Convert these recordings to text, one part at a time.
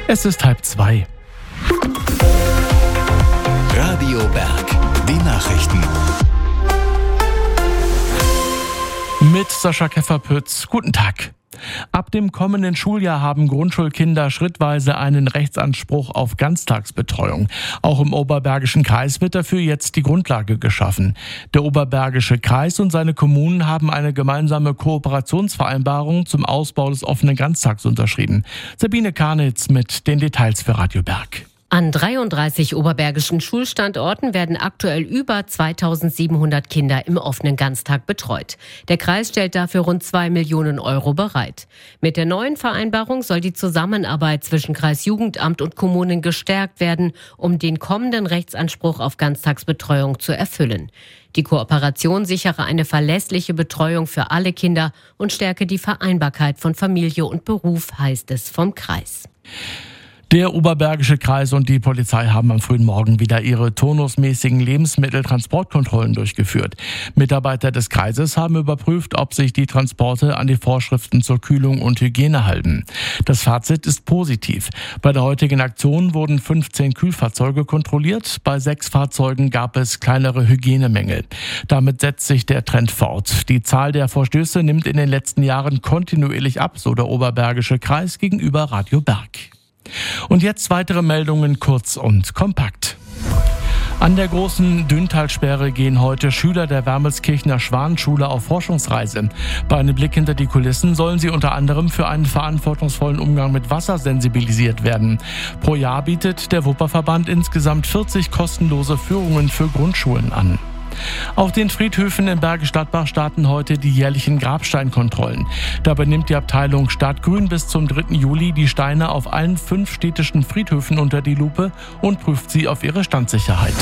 Es ist 1:30. Radio Berg, die Nachrichten. Mit Sascha Kefferpütz. Guten Tag. Ab dem kommenden Schuljahr haben Grundschulkinder schrittweise einen Rechtsanspruch auf Ganztagsbetreuung. Auch im Oberbergischen Kreis wird dafür jetzt die Grundlage geschaffen. Der Oberbergische Kreis und seine Kommunen haben eine gemeinsame Kooperationsvereinbarung zum Ausbau des offenen Ganztags unterschrieben. Sabine Karnitz mit den Details für Radio Berg. An 33 oberbergischen Schulstandorten werden aktuell über 2700 Kinder im offenen Ganztag betreut. Der Kreis stellt dafür rund 2 Millionen Euro bereit. Mit der neuen Vereinbarung soll die Zusammenarbeit zwischen Kreisjugendamt und Kommunen gestärkt werden, um den kommenden Rechtsanspruch auf Ganztagsbetreuung zu erfüllen. Die Kooperation sichere eine verlässliche Betreuung für alle Kinder und stärke die Vereinbarkeit von Familie und Beruf, heißt es vom Kreis. Der Oberbergische Kreis und die Polizei haben am frühen Morgen wieder ihre turnusmäßigen Lebensmitteltransportkontrollen durchgeführt. Mitarbeiter des Kreises haben überprüft, ob sich die Transporte an die Vorschriften zur Kühlung und Hygiene halten. Das Fazit ist positiv. Bei der heutigen Aktion wurden 15 Kühlfahrzeuge kontrolliert. Bei 6 Fahrzeugen gab es kleinere Hygienemängel. Damit setzt sich der Trend fort. Die Zahl der Verstöße nimmt in den letzten Jahren kontinuierlich ab, so der Oberbergische Kreis gegenüber Radio Berg. Und jetzt weitere Meldungen kurz und kompakt. An der großen Dünntalsperre gehen heute Schüler der Wermelskirchener Schwanenschule auf Forschungsreise. Bei einem Blick hinter die Kulissen sollen sie unter anderem für einen verantwortungsvollen Umgang mit Wasser sensibilisiert werden. Pro Jahr bietet der Wupperverband insgesamt 40 kostenlose Führungen für Grundschulen an. Auf den Friedhöfen in Bergisch Gladbach starten heute die jährlichen Grabsteinkontrollen. Dabei nimmt die Abteilung Stadtgrün bis zum 3. Juli die Steine auf allen 5 städtischen Friedhöfen unter die Lupe und prüft sie auf ihre Standsicherheit.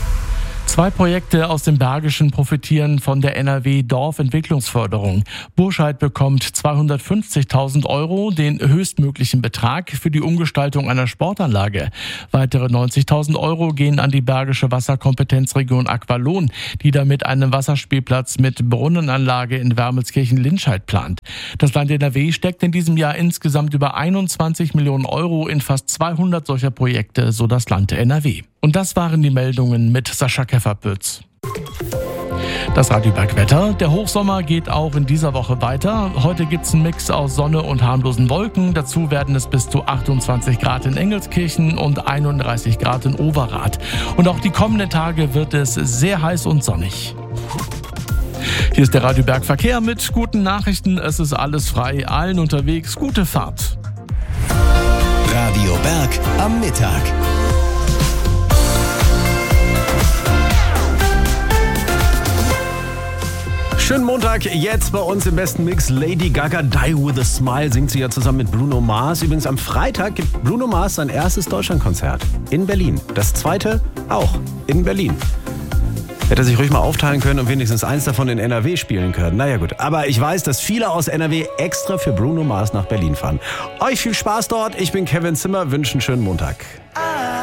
2 Projekte aus dem Bergischen profitieren von der NRW Dorfentwicklungsförderung. Burscheid bekommt 250.000 Euro, den höchstmöglichen Betrag für die Umgestaltung einer Sportanlage. Weitere 90.000 Euro gehen an die Bergische Wasserkompetenzregion Aqualon, die damit einen Wasserspielplatz mit Brunnenanlage in Wermelskirchen-Lindscheid plant. Das Land NRW steckt in diesem Jahr insgesamt über 21 Millionen Euro in fast 200 solcher Projekte, so das Land NRW. Und das waren die Meldungen mit Sascha Kefferpütz. Das Radio Berg Wetter. Der Hochsommer geht auch in dieser Woche weiter. Heute gibt's einen Mix aus Sonne und harmlosen Wolken. Dazu werden es bis zu 28 Grad in Engelskirchen und 31 Grad in Overath. Und auch die kommenden Tage wird es sehr heiß und sonnig. Hier ist der Radio Berg Verkehr mit guten Nachrichten. Es ist alles frei, allen unterwegs. Gute Fahrt. Radio Berg am Mittag. Schönen Montag, jetzt bei uns im besten Mix Lady Gaga, Die With A Smile, singt sie ja zusammen mit Bruno Mars. Übrigens am Freitag gibt Bruno Mars sein erstes Deutschlandkonzert in Berlin. Das zweite auch in Berlin. Hätte er sich ruhig mal aufteilen können und wenigstens eins davon in NRW spielen können. Naja gut, aber ich weiß, dass viele aus NRW extra für Bruno Mars nach Berlin fahren. Euch viel Spaß dort, ich bin Kevin Zimmer, wünsche einen schönen Montag.